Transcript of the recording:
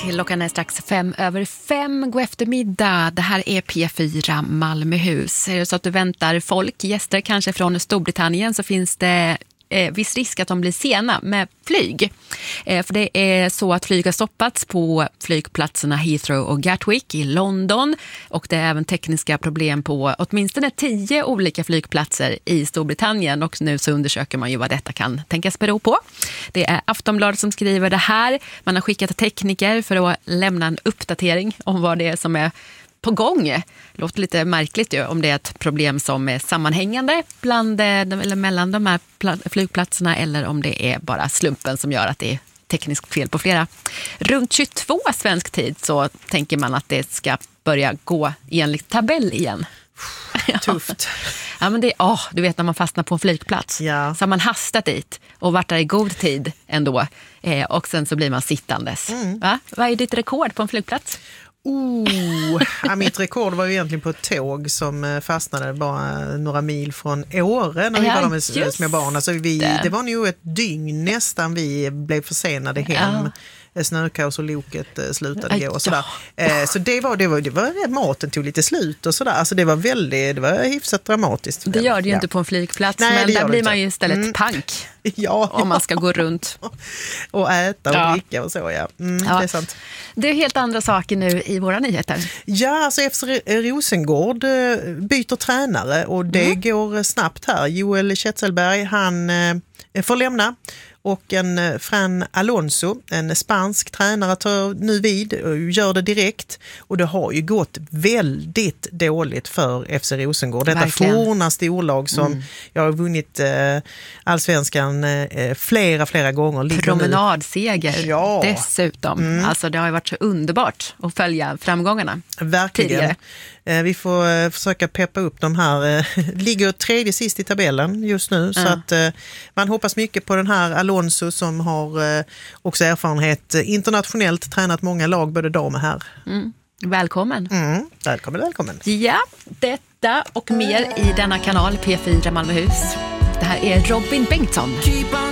Klockan är strax 5:05. God eftermiddag. Det här är P4 Malmöhus. Är det så att du väntar folk, gäster kanske från Storbritannien, så finns det viss risk att de blir sena med flyg. För det är så att flyg har stoppats på flygplatserna Heathrow och Gatwick i London. Och det är även tekniska problem på åtminstone 10 olika flygplatser i Storbritannien. Och nu så undersöker man ju vad detta kan tänkas bero på. Det är Aftonbladet som skriver det här. Man har skickat tekniker för att lämna en uppdatering om vad det är som är på gång. Låter lite märkligt ju om det är ett problem som är sammanhängande eller mellan de här flygplatserna, eller om det är bara slumpen som gör att det är tekniskt fel på flera. Runt 22 svensk tid så tänker man att det ska börja gå enligt tabell igen. Tufft. Ja, men det är, du vet när man fastnar på en flygplats. Ja. Så har man hastat dit och varit där i god tid ändå. Och sen så blir man sittandes. Va? Vad är ditt rekord på en flygplats? Mitt rekord var ju egentligen på ett tåg som fastnade bara några mil från Åre när vi var där med små barn. Alltså det var nog ett dygn nästan vi blev försenade hem. Snökaos och loket slutade gå och sådär. Så det var maten tog lite slut och sådär. Alltså det var hyfsat dramatiskt. Det gör det ju inte på en flygplats. Nej, men där blir man ju istället pank. Om man ska gå runt. Och äta och dricka och så, det är sant. Det är helt andra saker nu i våra nyheter. Ja, alltså efter Rosengård byter tränare och det går snabbt här. Joel Kjetselberg, han får lämna. Och en Fran Alonso, en spansk tränare, tar nu vid och gör det direkt. Och det har ju gått väldigt dåligt för FC Rosengård. Detta forna storlag som jag har vunnit allsvenskan flera gånger. Promenadseger dessutom. Alltså det har ju varit så underbart att följa framgångarna. Verkligen. Tidigare. Vi får försöka peppa upp de här. Ligger tredje sist i tabellen just nu. Så att man hoppas mycket på den här Alonso som har också erfarenhet internationellt, tränat många lag, både dam och herr. Välkommen. Välkommen. Ja, detta och mer i denna kanal P4 Malmöhus. Det här är Robin Bengtsson.